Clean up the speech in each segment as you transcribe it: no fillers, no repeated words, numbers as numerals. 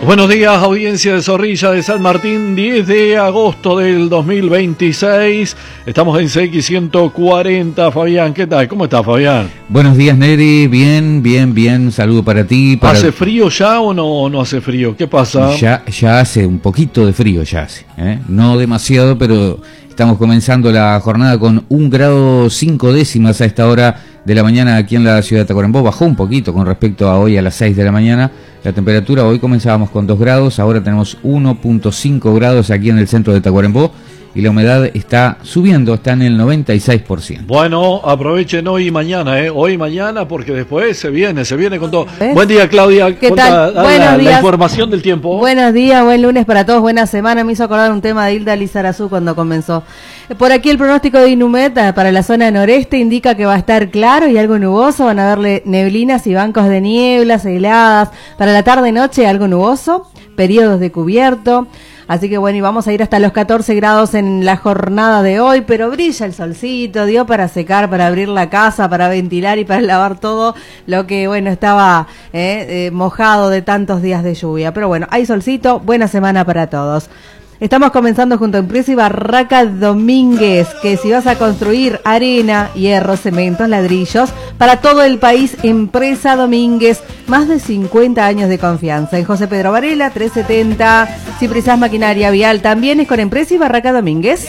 Buenos días, audiencia de Zorrilla de San Martín, 10 de agosto del 2026. Estamos en CX 140. Fabián, ¿qué tal? ¿Cómo estás, Fabián? Buenos días, Neri. Bien. Saludo para ti. ¿Hace frío ya o no hace frío? ¿Qué pasa? Ya hace un poquito de frío, No demasiado, pero estamos comenzando la jornada con 1 grado 5 décimas a esta hora de la mañana aquí en la ciudad de Tacuarembó. Bajó un poquito con respecto a hoy a las 6 de la mañana. La temperatura hoy comenzábamos con 2 grados, ahora tenemos 1.5 grados aquí en el centro de Tacuarembó y la humedad está subiendo, está en el 96%. Bueno, aprovechen hoy y mañana, hoy y mañana, porque después se viene con todo. Buen día, Claudia. ¿Qué tal? Buenos días. La información del tiempo. Buenos días, buen lunes para todos, buena semana. Me hizo acordar un tema de Hilda Lizarazu cuando comenzó. Por aquí el pronóstico de Inumet para la zona noreste indica que va a estar claro y algo nuboso. Van a haber neblinas y bancos de nieblas heladas. Para la tarde-noche algo nuboso, periodos de cubierto. Así que bueno, y vamos a ir hasta los 14 grados en la jornada de hoy, pero brilla el solcito, dio para secar, para abrir la casa, para ventilar y para lavar todo lo que, bueno, estaba mojado de tantos días de lluvia. Pero bueno, hay solcito, buena semana para todos. Estamos comenzando junto a Empresa y Barraca Domínguez, que si vas a construir arena, hierro, cementos, ladrillos, para todo el país, Empresa Domínguez, más de 50 años de confianza. En José Pedro Varela, 370, si precisás maquinaria vial, también es con Empresa y Barraca Domínguez.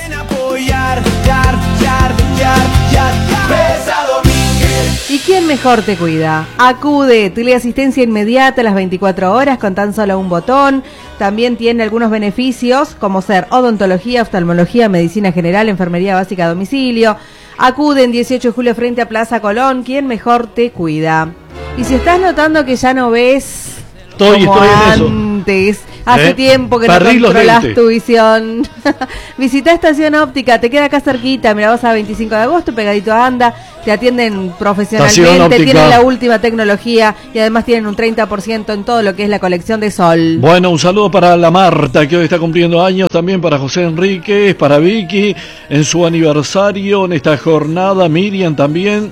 ¿Y quién mejor te cuida? Acude, teleasistencia inmediata a las 24 horas con tan solo un botón. También tiene algunos beneficios como ser odontología, oftalmología, medicina general, enfermería básica a domicilio. Acude en 18 de julio frente a Plaza Colón. ¿Quién mejor te cuida? Y si estás notando que ya no ves estoy antes, en eso. Hace tiempo que no controlas tu visión. Visita Estación Óptica, te queda acá cerquita. Mira, vas a 25 de agosto, pegadito a Anda. Te atienden profesionalmente, tienen la última tecnología y además tienen un 30% en todo lo que es la colección de sol. Bueno, un saludo para la Marta, que hoy está cumpliendo años, también para José Enríquez, para Vicky, en su aniversario, en esta jornada, Miriam también.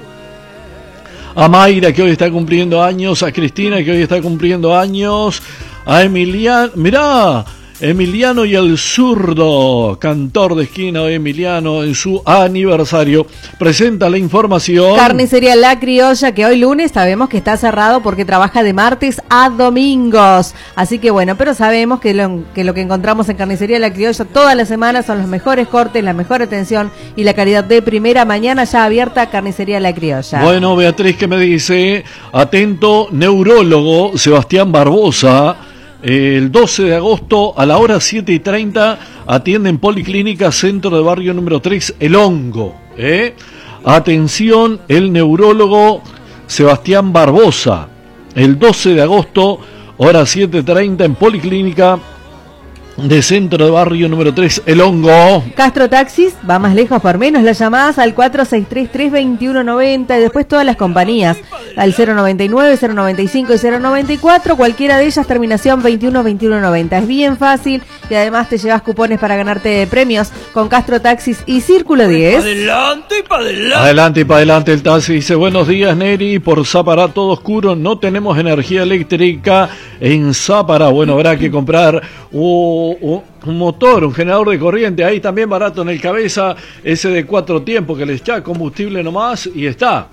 A Mayra, que hoy está cumpliendo años, a Cristina, que hoy está cumpliendo años, a Emiliano, mirá, Emiliano y el zurdo, cantor de esquina hoy Emiliano en su aniversario, presenta la información. Carnicería La Criolla, que hoy lunes sabemos que está cerrado porque trabaja de martes a domingos, así que bueno, pero sabemos que lo que encontramos en Carnicería La Criolla todas las semanas son los mejores cortes, la mejor atención y la calidad de primera. Mañana ya abierta Carnicería La Criolla. Bueno, Beatriz, que me dice, atento, neurólogo Sebastián Barbosa. El 12 de agosto a la hora 7:30 atiende en Policlínica Centro de Barrio número 3, El Hongo. Atención, el neurólogo Sebastián Barbosa. El 12 de agosto, hora 7:30 en Policlínica de Centro de Barrio número 3, El Hongo. Castro Taxis, va más lejos por menos, las llamadas al 4633-2190 y después todas las compañías al 099, 095 y 094, cualquiera de ellas terminación 21-2190. Es bien fácil y además te llevas cupones para ganarte premios con Castro Taxis y Círculo 10. Adelante y para adelante. Adelante y para adelante el taxi. Dice, buenos días, Neri, por Zapará todo oscuro, no tenemos energía eléctrica en Zapará. Bueno, habrá que comprar un motor, un generador de corriente, ahí también barato en el Cabeza, ese de 4 tiempos que le echa combustible nomás y está,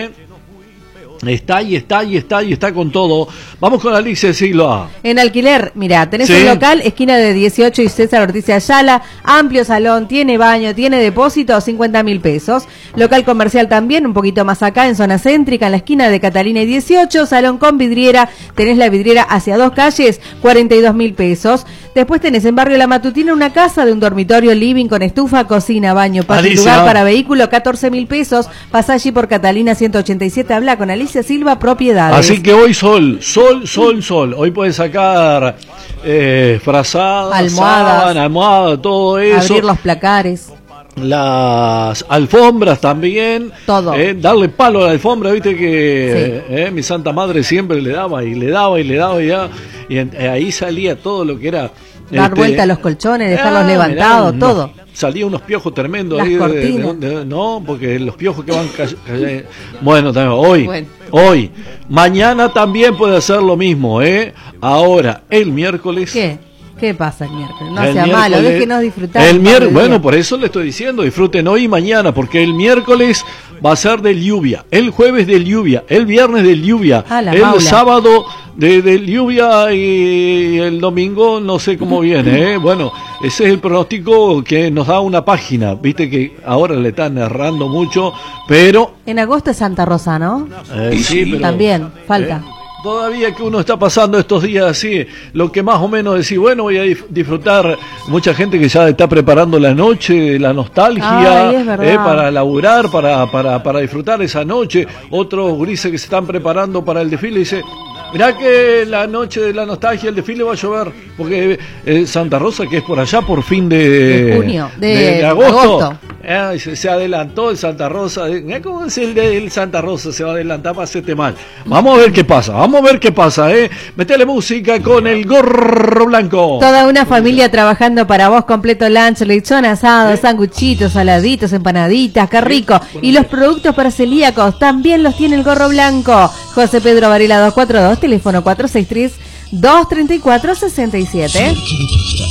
Está con todo. Vamos con Alicia Silva. En alquiler, mira, tenés un local, esquina de 18 y César Ortiz de Ayala, amplio salón, tiene baño, tiene depósito, 50.000 pesos. Local comercial también, un poquito más acá, en zona céntrica, en la esquina de Catalina y 18, salón con vidriera, tenés la vidriera hacia 2 calles, 42.000 pesos. Después tenés en Barrio La Matutina una casa de un dormitorio living con estufa, cocina, baño, patio, lugar para vehículo, 14.000 pesos. Pasá allí por Catalina 187, habla con Alicia Silva, propiedades. Así que hoy sol. Hoy puedes sacar frazadas, almohadas, todo eso. Abrir los placares. Las alfombras también. Todo. Darle palo a la alfombra, viste que mi santa madre siempre le daba y ya. Y ahí salía todo lo que era. Dar vuelta a los colchones, dejarlos levantados, todo. Salía unos piojos tremendos las ahí cortinas. no, porque los piojos que van cayendo. Bueno, también hoy. Bueno. Hoy. Mañana también puede hacer lo mismo, ¿eh? Ahora, el miércoles... ¿Qué pasa el miércoles? No sea malo, déjenos disfrutar. El miércoles, bueno, por eso le estoy diciendo, disfruten hoy y mañana, porque el miércoles va a ser de lluvia, el jueves de lluvia, el viernes de lluvia, el sábado de lluvia y el domingo no sé cómo viene, ¿eh? Bueno, ese es el pronóstico que nos da una página, viste que ahora le están errando mucho, pero... En agosto es Santa Rosa, ¿no? Sí, pero... También, falta. Todavía que uno está pasando estos días así, lo que más o menos decir, bueno, voy a disfrutar, mucha gente que ya está preparando la noche, la nostalgia, para laburar, para disfrutar esa noche, otros grises que se están preparando para el desfile, dice, mirá que la noche de la nostalgia, el desfile va a llover, porque Santa Rosa, que es por allá, por fin de junio, de agosto. Se adelantó el Santa Rosa. ¿Cómo es el Santa Rosa? Se va a adelantar para hacerte mal. Vamos a ver qué pasa, ¿eh? Metele música con el gorro blanco. Toda una familia trabajando para vos, completo lunch, lechón asado, sanguchitos, saladitos, empanaditas, qué rico. Y los productos para celíacos también los tiene el gorro blanco. José Pedro Varela 242, teléfono 463-234-67.